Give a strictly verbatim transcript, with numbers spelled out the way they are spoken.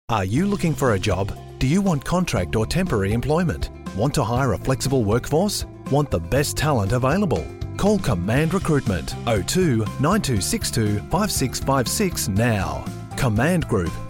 Are you looking for a job? Do you want contract or temporary employment? Want to hire a flexible workforce? Want the best talent available? Call Command Recruitment oh two nine two six two five six five six now. Command Group